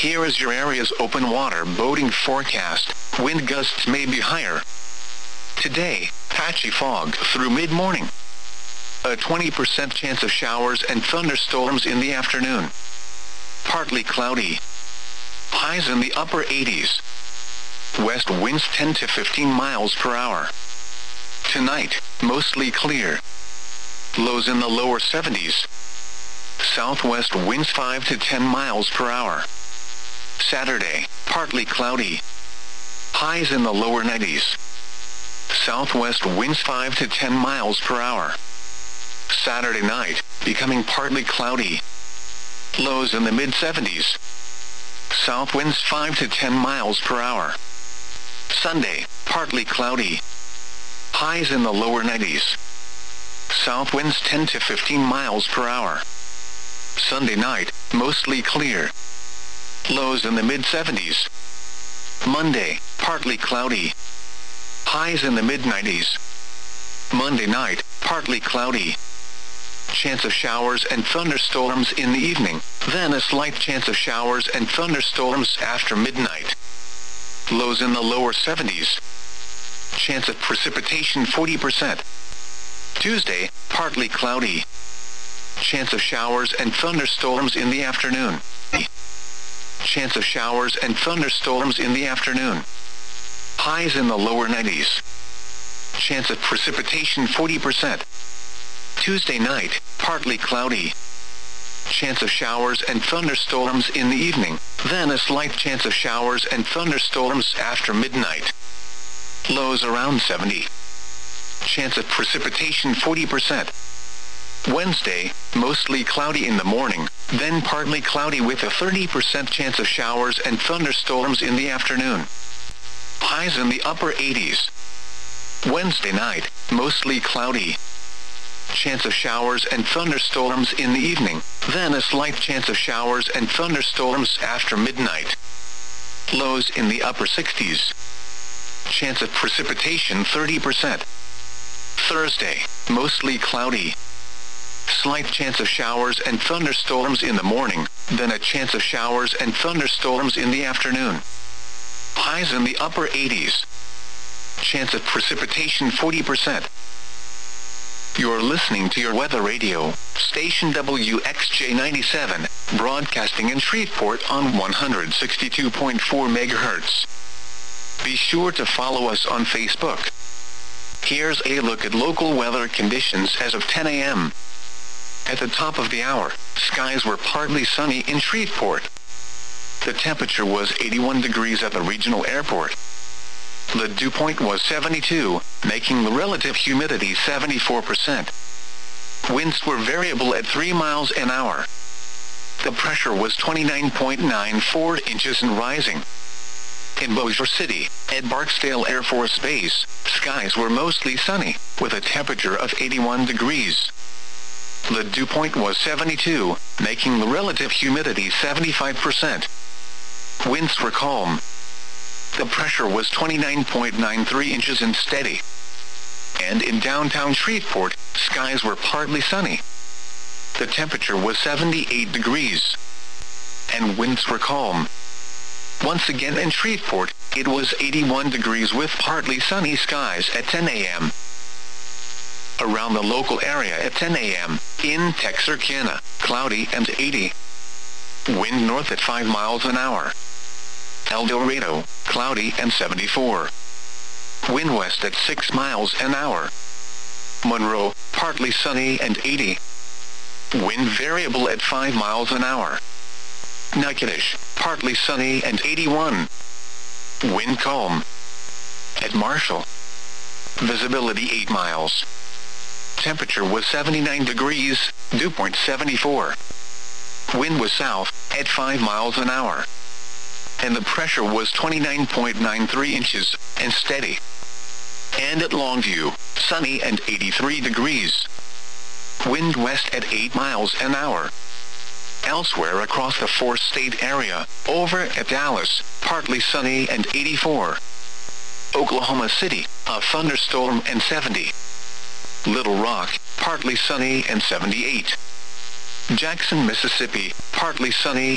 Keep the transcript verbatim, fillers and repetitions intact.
Here is your area's open water boating forecast. Wind gusts may be higher. Today, patchy fog through mid-morning. A twenty percent chance of showers and thunderstorms in the afternoon. Partly cloudy. Highs in the upper eighties. West winds ten to fifteen miles per hour. Tonight, mostly clear. Lows in the lower seventies. Southwest winds five to ten miles per hour. Saturday, partly cloudy. Highs in the lower nineties. Southwest winds five to ten miles per hour. Saturday night, becoming partly cloudy. Lows in the mid seventies. South winds five to ten miles per hour. Sunday, partly cloudy. Highs in the lower nineties. South winds ten to fifteen miles per hour. Sunday night, mostly clear. Lows in the mid seventies. Monday, partly cloudy. Highs in the mid nineties. Monday night, partly cloudy. Chance of showers and thunderstorms in the evening, then a slight chance of showers and thunderstorms after midnight. Lows in the lower seventies. Chance of precipitation forty percent. Tuesday, partly cloudy. Chance of showers and thunderstorms in the afternoon. Chance of showers and thunderstorms in the afternoon. Highs in the lower nineties. Chance of precipitation forty percent. Tuesday night, partly cloudy. Chance of showers and thunderstorms in the evening, then a slight chance of showers and thunderstorms after midnight. Lows around seventy. Chance of precipitation forty percent. Wednesday, mostly cloudy in the morning, then partly cloudy with a thirty percent chance of showers and thunderstorms in the afternoon. Highs in the upper eighties. Wednesday night, mostly cloudy. Chance of showers and thunderstorms in the evening, then a slight chance of showers and thunderstorms after midnight. Lows in the upper sixties. Chance of precipitation thirty percent. Thursday, mostly cloudy. Slight chance of showers and thunderstorms in the morning, then a chance of showers and thunderstorms in the afternoon. Highs in the upper eighties. Chance of precipitation forty percent. You're listening to your weather radio, station W X J ninety-seven, broadcasting in Shreveport on one hundred sixty-two point four megahertz. Be sure to follow us on Facebook. Here's a look at local weather conditions as of ten a m At the top of the hour, skies were partly sunny in Shreveport. The temperature was eighty-one degrees at the regional airport. The dew point was seventy-two, making the relative humidity seventy-four percent. Winds were variable at three miles an hour. The pressure was twenty-nine point nine four inches and rising. In Bossier City, at Barksdale Air Force Base, skies were mostly sunny, with a temperature of eighty-one degrees. The dew point was seventy-two, making the relative humidity seventy-five percent. Winds were calm. The pressure was twenty-nine point nine three inches and steady. And in downtown Shreveport, skies were partly sunny. The temperature was seventy-eight degrees. And winds were calm. Once again in Shreveport, it was eighty-one degrees with partly sunny skies at ten a m Around the local area at ten a m, in Texarkana, cloudy and eighty. Wind north at five miles an hour. El Dorado, cloudy and seventy-four. Wind west at six miles an hour. Monroe, partly sunny and eighty. Wind variable at five miles an hour. Natchitoches, partly sunny and eighty-one. Wind calm. At Marshall, visibility eight miles. Temperature was seventy-nine degrees, dew point seventy-four. Wind was south, at five miles an hour. And the pressure was twenty-nine point nine three inches, and steady. And at Longview, sunny and eighty-three degrees. Wind west at eight miles an hour. Elsewhere across the four-state area, over at Dallas, partly sunny and eighty-four. Oklahoma City, a thunderstorm and seventy. Little Rock, partly sunny and seventy-eight. Jackson, Mississippi, partly sunny